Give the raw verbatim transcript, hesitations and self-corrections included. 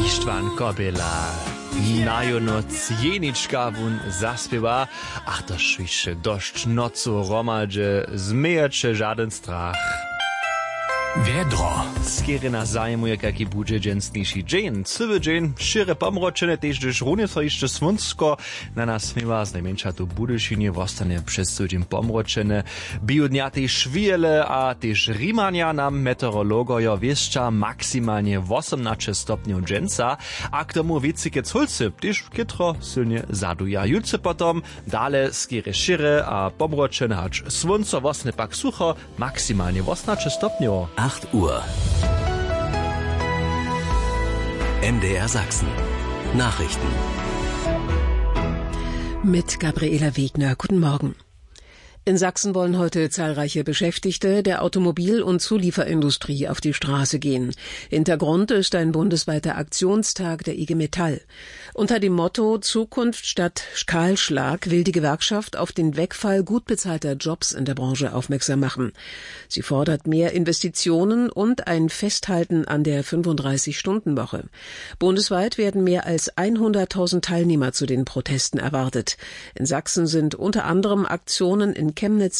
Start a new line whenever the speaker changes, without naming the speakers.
Istvan Kobela. Najo noc jenička wun zaspiewa, ach to šviše došć nocu romadže, zmejače žaden strach.
Wiedro.
Skiery nas zajmuje, jaki bude dżęsniejszy dzień. Cywy dzień, szyre pomroczene, też gdyż runie so jeszcze słonsko na nas smiewa, z najmniejsza tu budyszynie wostanie przez co dzień pomroczene. Biu dnia też wiele, a też rimania nam meteorologojo wieszcza maksymalnie osiemnaście stopniów dżęca, a k tomu wiecike culcy, też kitro silnie zaduja. Jutce potom, dale skiery szyre, a pomroczene, hacz słonco wosne pak sucho, maksymalnie osiemnaście stopniów.
acht Uhr. M D R Sachsen. Nachrichten.
Mit Gabriela Wegner. Guten Morgen. In Sachsen wollen heute zahlreiche Beschäftigte der Automobil- und Zulieferindustrie auf die Straße gehen. Hintergrund ist ein bundesweiter Aktionstag der I G Metall. Unter dem Motto Zukunft statt Kahlschlag will die Gewerkschaft auf den Wegfall gut bezahlter Jobs in der Branche aufmerksam machen. Sie fordert mehr Investitionen und ein Festhalten an der fünfunddreißig-Stunden-Woche. Bundesweit werden mehr als hunderttausend Teilnehmer zu den Protesten erwartet. In Sachsen sind unter anderem Aktionen in Chemnitz,